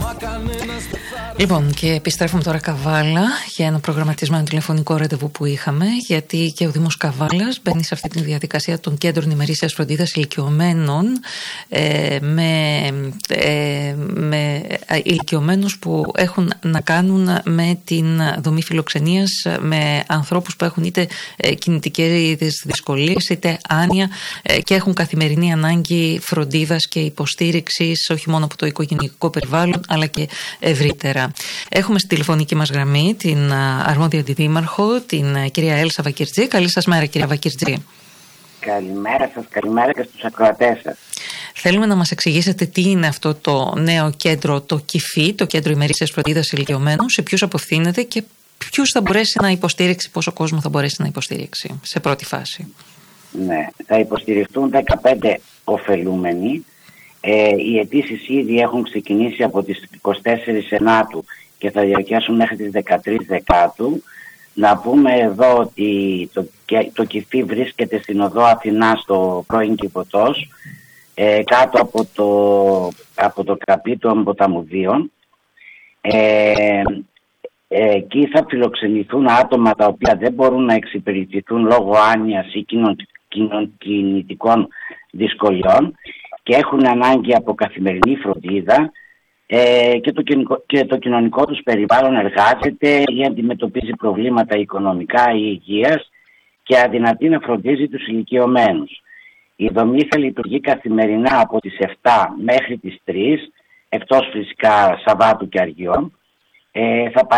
Λοιπόν, και επιστρέφουμε τώρα Καβάλα για ένα προγραμματισμένο τηλεφωνικό ραντεβού που είχαμε, γιατί και ο Δήμος Καβάλας μπαίνει σε αυτή τη διαδικασία των κέντρων ημερήσιας φροντίδας ηλικιωμένων, με ηλικιωμένους που έχουν να κάνουν με την δομή φιλοξενίας, με ανθρώπους που έχουν είτε κινητικές δυσκολίες είτε άνοια και έχουν καθημερινή ανάγκη φροντίδας και υποστήριξης, όχι μόνο από το οικογενειακό περιβάλλον αλλά και ευρύτερα. Έχουμε στη τηλεφωνική μας γραμμή την αρμόδια αντιδήμαρχο, την κυρία Έλσα Βακυρτζή. Καλή σας μέρα, κυρία Βακυρτζή. Καλημέρα σας, καλημέρα και στους ακροατές σας. Θέλουμε να μας εξηγήσετε τι είναι αυτό το νέο κέντρο, το ΚΙΦΗ, το Κέντρο Ημερήσιας Φροντίδας Ηλικιωμένων, σε ποιους απευθύνεται και ποιους θα μπορέσει να υποστήριξει, πόσο κόσμο θα μπορέσει να υποστήριξει σε πρώτη φάση. Ναι, θα υποστηριχτούν 15 ωφελούμενοι. Οι αιτήσεις ήδη έχουν ξεκινήσει από τις 24 Σενάτου και θα διαρκέσουν μέχρι τις 13 Δεκάτου. Να πούμε εδώ ότι το ΚΙΦΗ βρίσκεται στην οδό Αθηνά στο πρώην Κηποτός, κάτω από το καπί των Ποταμουδίων. Εκεί θα φιλοξενηθούν άτομα τα οποία δεν μπορούν να εξυπηρετηθούν λόγω άνοιας ή κινητικών δυσκολιών και έχουν ανάγκη από καθημερινή φροντίδα, και το κοινωνικό τους περιβάλλον εργάζεται ή αντιμετωπίζει προβλήματα οικονομικά ή υγείας και αδυνατεί να φροντίζει τους ηλικιωμένους. Η δομή θα λειτουργεί καθημερινά από τις 7 μέχρι τις 3, εκτός φυσικά Σαββάτου και Αργιών. Θα